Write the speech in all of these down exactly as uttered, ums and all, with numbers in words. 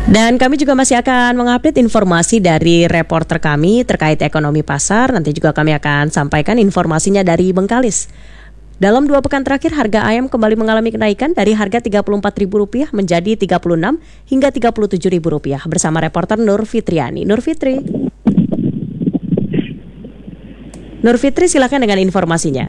Dan kami juga masih akan mengupdate informasi dari reporter kami terkait ekonomi pasar. Nanti juga kami akan sampaikan informasinya dari Bengkalis. Dalam dua pekan terakhir, harga ayam kembali mengalami kenaikan dari harga tiga puluh empat ribu rupiah menjadi tiga puluh enam hingga tiga puluh tujuh ribu rupiah. Bersama reporter Nur Fitriani. Nur Fitri. Nur Fitri, silakan dengan informasinya.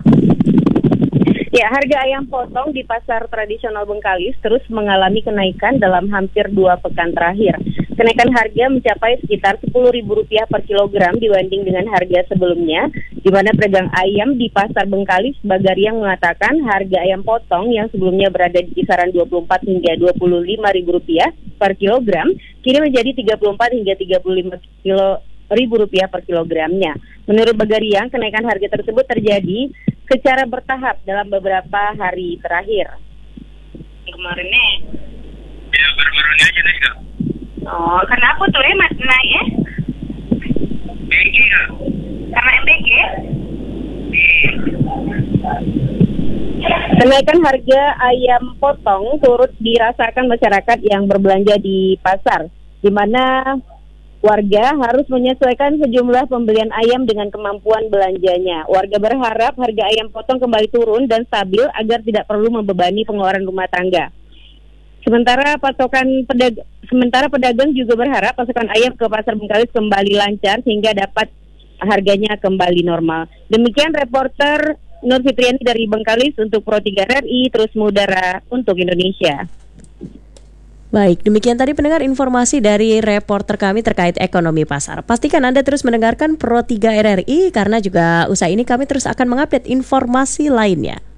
Ya, harga ayam potong di pasar tradisional Bengkalis terus mengalami kenaikan dalam hampir dua pekan terakhir. Kenaikan harga mencapai sekitar sepuluh ribu rupiah per kilogram dibanding dengan harga sebelumnya, di mana pedagang ayam di pasar Bengkalis Bagariang mengatakan harga ayam potong yang sebelumnya berada di kisaran dua puluh empat hingga dua puluh lima ribu rupiah per kilogram, kini menjadi tiga puluh empat hingga tiga puluh lima ribu rupiah per kilogramnya. Menurut Bagariang, kenaikan harga tersebut terjadi secara bertahap dalam beberapa hari terakhir. Kemarin nih, ya baru-baru ini aja nih kak. Oh, kenapa tuh eh mas naik ya? B G kak. Karena M B G? Kenaikan harga ayam potong turut dirasakan masyarakat yang berbelanja di pasar, di mana warga harus menyesuaikan sejumlah pembelian ayam dengan kemampuan belanjanya. Warga berharap harga ayam potong kembali turun dan stabil agar tidak perlu membebani pengeluaran rumah tangga. Sementara pasokan pedag- sementara pedagang juga berharap pasokan ayam ke pasar Bengkalis kembali lancar sehingga dapat harganya kembali normal. Demikian reporter Nur Fitriani dari Bengkalis untuk Pro tiga R I, terus mengudara untuk Indonesia. Baik, demikian tadi pendengar informasi dari reporter kami terkait ekonomi pasar. Pastikan Anda terus mendengarkan Pro tiga R R I karena juga usai ini kami terus akan mengupdate informasi lainnya.